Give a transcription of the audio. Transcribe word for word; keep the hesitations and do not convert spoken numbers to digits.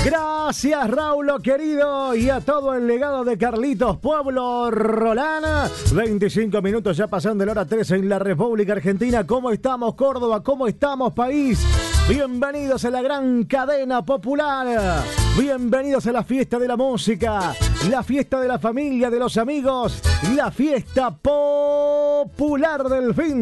Gracias, Raulo querido, y a todo el legado de Carlitos Pueblo Rolán. veinticinco minutos ya pasando la hora trece en la República Argentina. ¿Cómo estamos, Córdoba? ¿Cómo estamos, país? Bienvenidos a la gran cadena popular. Bienvenidos a la fiesta de la música, la fiesta de la familia, de los amigos, la fiesta popular del fin